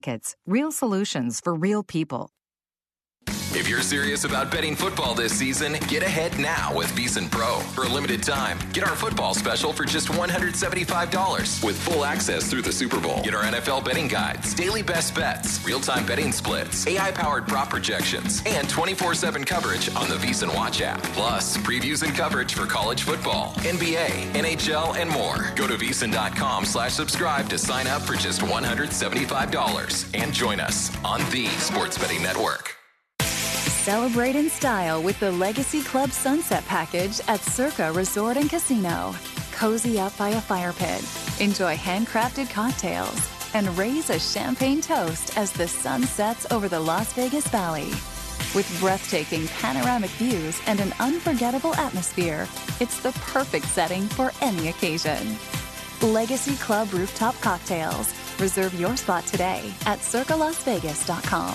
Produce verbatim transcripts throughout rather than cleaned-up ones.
Kids, real solutions for real people. If you're serious about betting football this season, get ahead now with VEASAN Pro. For a limited time, get our football special for just one hundred seventy-five dollars with full access through the Super Bowl. Get our N F L betting guides, daily best bets, real-time betting splits, A I-powered prop projections, and twenty-four seven coverage on the VEASAN Watch app. Plus, previews and coverage for college football, N B A, N H L, and more. Go to VEASAN.com slash subscribe to sign up for just one hundred seventy-five dollars and join us on the Sports Betting Network. Celebrate in style with the Legacy Club Sunset Package at Circa Resort and Casino. Cozy up by a fire pit, enjoy handcrafted cocktails, and raise a champagne toast as the sun sets over the Las Vegas Valley. With breathtaking panoramic views and an unforgettable atmosphere, it's the perfect setting for any occasion. Legacy Club Rooftop Cocktails. Reserve your spot today at circa las vegas dot com.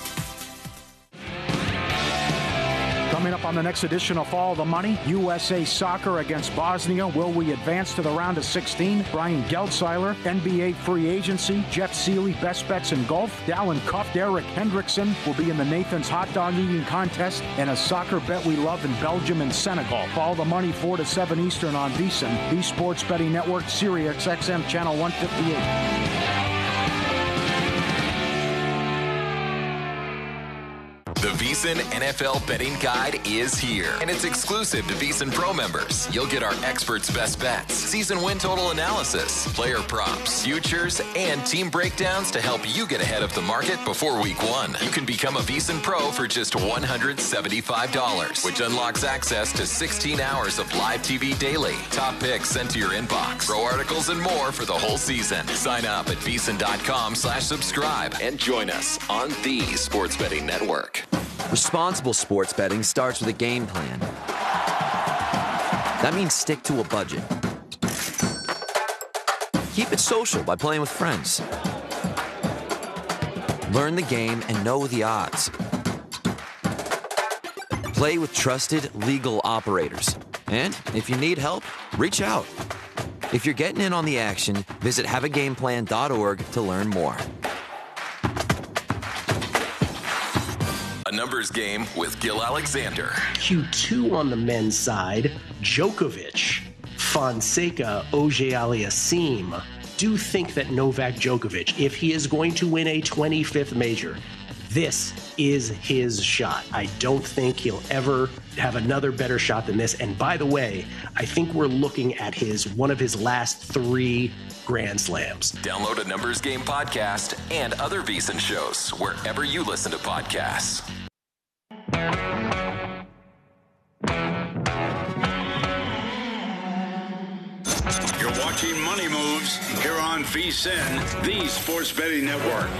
Coming up on the next edition of Follow the Money, U S A Soccer against Bosnia. Will we advance to the round of sixteen? Brian Geldseiler, N B A free agency. Jeff Seeley, best bets in golf. Dallin Cuff, Derek Hendrickson will be in the Nathan's hot dog eating contest. And a soccer bet we love in Belgium and Senegal. Follow the Money four to seven Eastern on VEASAN, the Sports Betting Network, Sirius X M Channel one fifty-eight. The VEASAN N F L Betting Guide is here, and it's exclusive to VEASAN Pro members. You'll get our experts' best bets, season win total analysis, player props, futures, and team breakdowns to help you get ahead of the market before week one. You can become a VEASAN Pro for just one hundred seventy-five dollars, which unlocks access to sixteen hours of live T V daily, top picks sent to your inbox, pro articles, and more for the whole season. Sign up at VEASAN.com slash subscribe and join us on the Sports Betting Network. Responsible sports betting starts with a game plan. That means stick to a budget. Keep it social by playing with friends. Learn the game and know the odds. Play with trusted, legal operators. And if you need help, reach out. If you're getting in on the action, visit have a game plan dot org to learn more. A numbers game with Gil Alexander. Q two on the men's side, Djokovic, Fonseca, Auger-Aliassime. Do think that Novak Djokovic, if he is going to win a twenty-fifth major, this is his shot. I don't think he'll ever have another better shot than this. And by the way, I think we're looking at his one of his last three Grand Slams. Download a Numbers Game podcast and other VEASAN shows wherever you listen to podcasts. You're watching Money Moves here on VEASAN, the Sports Betting Network.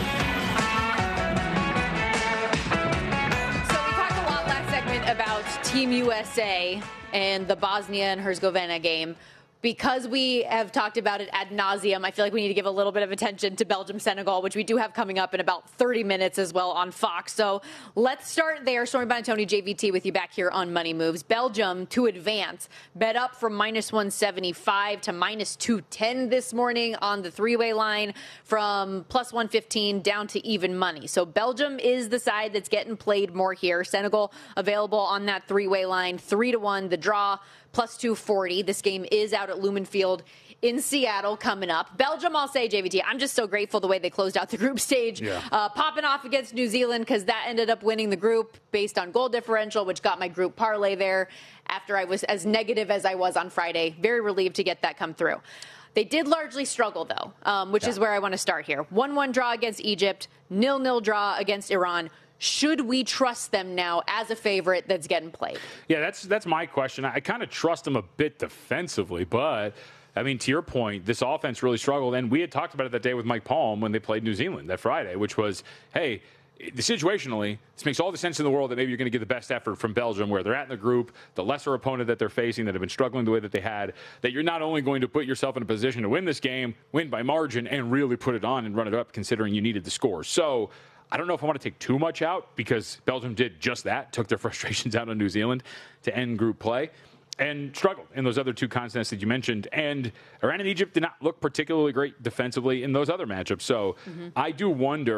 About Team U S A and the Bosnia and Herzegovina game. Because we have talked about it ad nauseum, I feel like we need to give a little bit of attention to Belgium-Senegal, which we do have coming up in about thirty minutes as well on Fox. So let's start there. Stormy Buonantony, J V T with you back here on Money Moves. Belgium to advance, bet up from minus one seventy-five to minus two ten this morning on the three-way line, from plus one fifteen down to even money. So Belgium is the side that's getting played more here. Senegal available on that three-way line, three to one. The draw, plus two forty. This game is out at Lumen Field in Seattle coming up. Belgium, I'll say, J V T, I'm just so grateful the way they closed out the group stage. Yeah. Uh, popping off against New Zealand, because that ended up winning the group based on goal differential, which got my group parlay there after I was as negative as I was on Friday. Very relieved to get that come through. They did largely struggle, though, um, which yeah. is where I want to start here. one one draw against Egypt, nil nil draw against Iran. Should we trust them now as a favorite that's getting played? Yeah, that's that's my question. I kind of trust them a bit defensively, but, I mean, to your point, this offense really struggled. And we had talked about it that day with Mike Palm when they played New Zealand that Friday, which was, hey, situationally, this makes all the sense in the world that maybe you're going to get the best effort from Belgium, where they're at in the group, the lesser opponent that they're facing, that have been struggling the way that they had, that you're not only going to put yourself in a position to win this game, win by margin, and really put it on and run it up, considering you needed the score. So I don't know if I want to take too much out, because Belgium did just that, took their frustrations out on New Zealand to end group play. and struggled in those other two contests that you mentioned. And Iran and Egypt did not look particularly great defensively in those other matchups. So mm-hmm. I do wonder